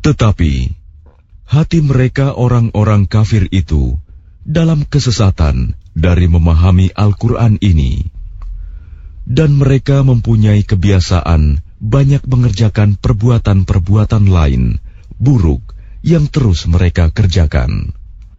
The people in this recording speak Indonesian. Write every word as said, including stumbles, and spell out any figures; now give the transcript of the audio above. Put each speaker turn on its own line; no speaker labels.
Tetapi hati mereka orang-orang kafir itu dalam kesesatan dari memahami Al-Quran ini, dan mereka mempunyai kebiasaan banyak mengerjakan perbuatan-perbuatan lain buruk yang terus mereka kerjakan.